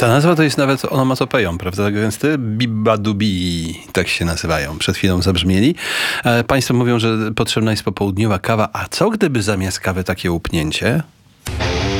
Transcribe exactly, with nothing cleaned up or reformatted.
Ta nazwa to jest nawet onomatopeją, prawda? Gęsty? Bibadubi, tak się nazywają. Przed chwilą zabrzmieli. E, państwo mówią, że potrzebna jest popołudniowa kawa. A co gdyby zamiast kawy takie łupnięcie?